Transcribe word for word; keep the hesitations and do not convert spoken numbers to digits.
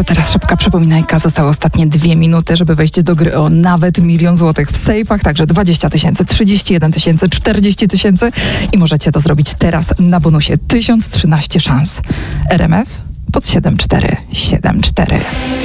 teraz szybka przypominajka. Zostały ostatnie dwie minuty, żeby wejść do gry o nawet milion złotych w sejfach. Także dwadzieścia tysięcy, trzydzieści jeden tysięcy, czterdzieści tysięcy i możecie to zrobić teraz na bonusie tysiąc trzynaście szans. R M F pod siedem cztery siedem cztery.